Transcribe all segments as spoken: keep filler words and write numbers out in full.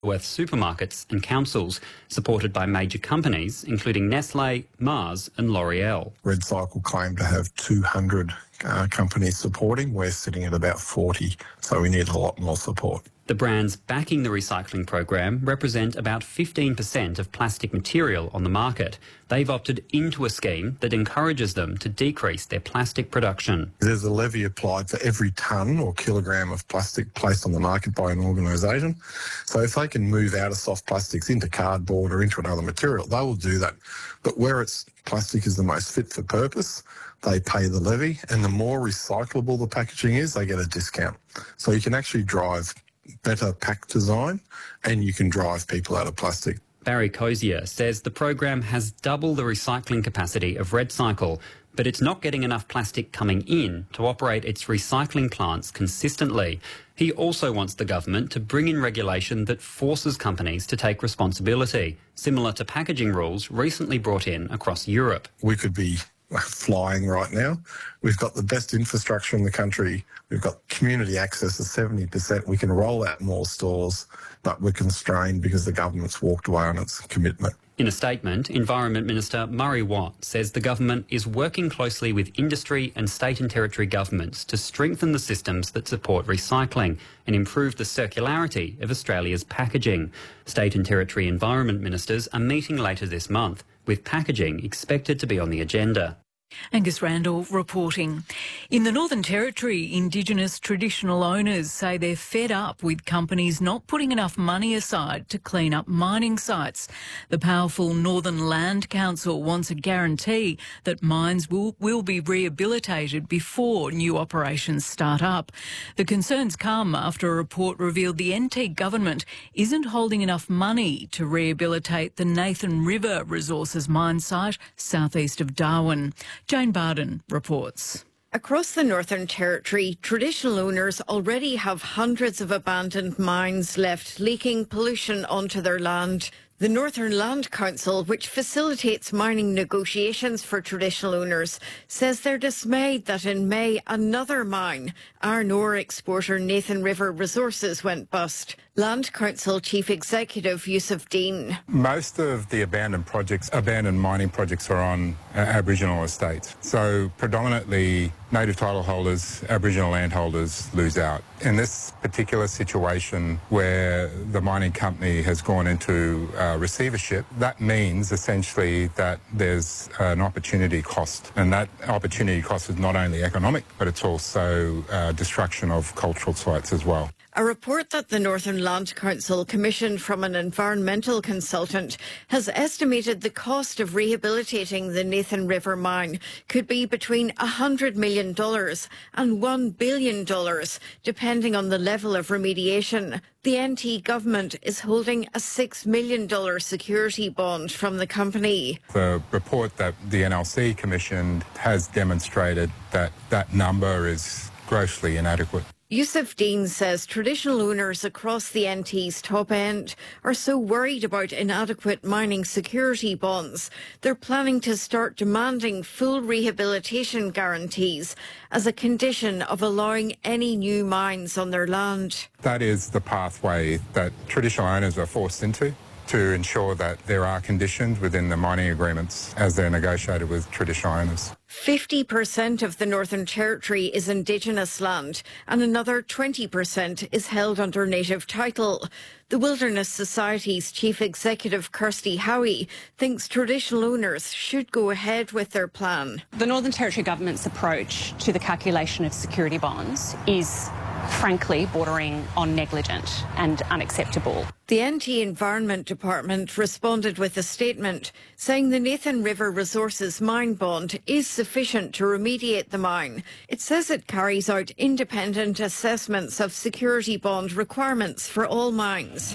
with supermarkets and councils, supported by major companies including Nestle, Mars and L'Oreal. REDcycle claimed to have two hundred uh, companies supporting. We're sitting at about forty, so we need a lot more support. The brands backing the recycling program represent about fifteen percent of plastic material on the market. They've opted into a scheme that encourages them to decrease their plastic production. There's a levy applied for every tonne or kilogram of plastic placed on the market by an organisation. So if they can move out of soft plastics into cardboard or into another material, they will do that. But where it's plastic is the most fit for purpose, they pay the levy, and the more recyclable the packaging is, they get a discount. So you can actually drive better pack design and you can drive people out of plastic. Barry Cozier says the program has double the recycling capacity of REDcycle, but it's not getting enough plastic coming in to operate its recycling plants consistently. He also wants the government to bring in regulation that forces companies to take responsibility, similar to packaging rules recently brought in across Europe. We could be flying right now. We've got the best infrastructure in the country. We've got community access of seventy percent. We can roll out more stores, but we're constrained because the government's walked away on its commitment. In a statement, Environment Minister Murray Watt says the government is working closely with industry and state and territory governments to strengthen the systems that support recycling and improve the circularity of Australia's packaging. State and territory environment ministers are meeting later this month, with packaging expected to be on the agenda. Angus Randall reporting. In the Northern Territory, Indigenous traditional owners say they're fed up with companies not putting enough money aside to clean up mining sites. The powerful Northern Land Council wants a guarantee that mines will, will be rehabilitated before new operations start up. The concerns come after a report revealed the N T government isn't holding enough money to rehabilitate the Nathan River Resources mine site southeast of Darwin. Jane Barden reports. Across the Northern Territory, traditional owners already have hundreds of abandoned mines left, leaking pollution onto their land. The Northern Land Council, which facilitates mining negotiations for traditional owners, says they're dismayed that in May another mine, iron ore exporter Nathan River Resources, went bust. Land Council Chief Executive Yusuf Dean. Most of the abandoned projects, abandoned mining projects are on uh, Aboriginal estates. So predominantly native title holders, Aboriginal landholders lose out. In this particular situation where the mining company has gone into uh, receivership, that means essentially that there's an opportunity cost. And that opportunity cost is not only economic, but it's also uh, destruction of cultural sites as well. A report that the Northern Land Council commissioned from an environmental consultant has estimated the cost of rehabilitating the Nathan River mine could be between one hundred million dollars and one billion dollars, depending on the level of remediation. The N T government is holding a six million dollars security bond from the company. The report that the N L C commissioned has demonstrated that that number is grossly inadequate. Yusuf Dean says traditional owners across the N T's top end are so worried about inadequate mining security bonds, they're planning to start demanding full rehabilitation guarantees as a condition of allowing any new mines on their land. That is the pathway that traditional owners are forced into, to ensure that there are conditions within the mining agreements as they're negotiated with traditional owners. fifty percent of the Northern Territory is Indigenous land and another twenty percent is held under native title. The Wilderness Society's Chief Executive Kirsty Howie thinks traditional owners should go ahead with their plan. The Northern Territory Government's approach to the calculation of security bonds is frankly bordering on negligent and unacceptable. The N T Environment Department responded with a statement saying the Nathan River Resources mine bond is sufficient to remediate the mine. It says it carries out independent assessments of security bond requirements for all mines.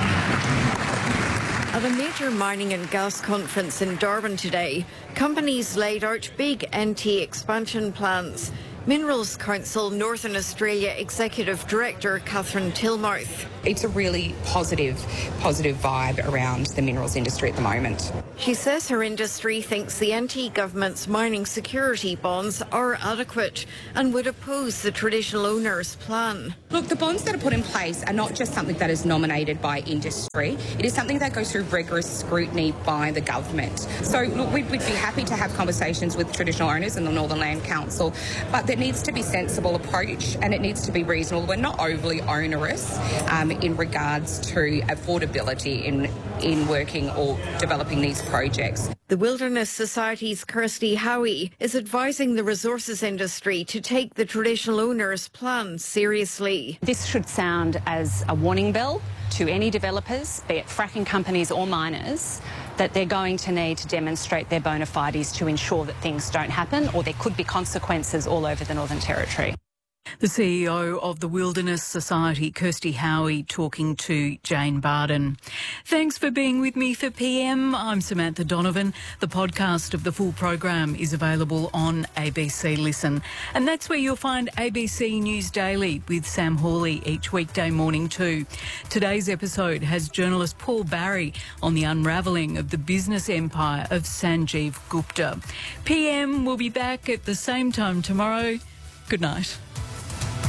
At a major mining and gas conference in Darwin today, companies laid out big N T expansion plans. Minerals Council Northern Australia Executive Director Catherine Tilmouth. It's a really positive, positive vibe around the minerals industry at the moment. She says her industry thinks the N T government's mining security bonds are adequate and would oppose the traditional owners' plan. Look, the bonds that are put in place are not just something that is nominated by industry. It is something that goes through rigorous scrutiny by the government. So, look, we'd, we'd be happy to have conversations with traditional owners and the Northern Land Council, but there needs to be a sensible approach and it needs to be reasonable. We're not overly onerous um, in regards to affordability in, in working or developing these projects. The Wilderness Society's Kirsty Howie is advising the resources industry to take the traditional owners' plan seriously. This should sound as a warning bell to any developers, be it fracking companies or miners, that they're going to need to demonstrate their bona fides to ensure that things don't happen, or there could be consequences all over the Northern Territory. The C E O of the Wilderness Society, Kirsty Howie, talking to Jane Barden. Thanks for being with me for P M. I'm Samantha Donovan. The podcast of the full program is available on A B C Listen. And that's where you'll find A B C News Daily with Sam Hawley each weekday morning too. Today's episode has journalist Paul Barry on the unravelling of the business empire of Sanjeev Gupta. P M will be back at the same time tomorrow. Good night.